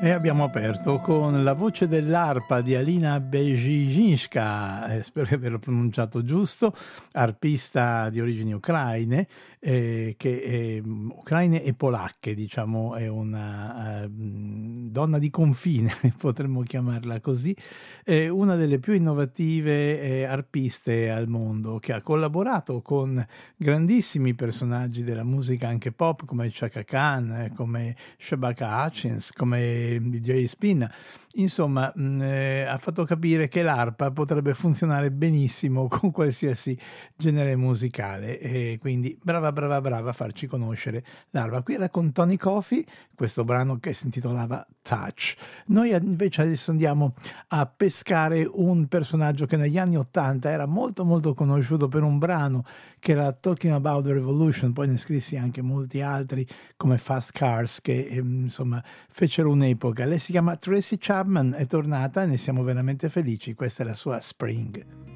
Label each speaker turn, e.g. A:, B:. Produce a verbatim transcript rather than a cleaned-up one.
A: E abbiamo aperto con la voce dell'arpa di Alina Bežížinska, eh, spero di averlo pronunciato giusto, arpista di origini ucraine, eh, che è, ucraine e polacche, diciamo, è una uh, donna di confine, potremmo chiamarla così, è una delle più innovative eh, arpiste al mondo, che ha collaborato con grandissimi personaggi della musica anche pop come Chaka Khan, eh, come Shabaka Hutchins, come D J Spin. Insomma, mh, eh, ha fatto capire che l'arpa potrebbe funzionare benissimo con qualsiasi genere musicale, e quindi brava brava brava a farci conoscere l'arpa. Qui era con Tony Coffey, questo brano che si intitolava Touch. Noi invece adesso andiamo a pescare un personaggio che negli anni ottanta era molto molto conosciuto per un brano che era Talking About the Revolution, poi ne scrissi anche molti altri come Fast Cars che eh, insomma fecero un'epoca. Lei si chiama Tracy Chapman, è tornata e ne siamo veramente felici. Questa è la sua Spring.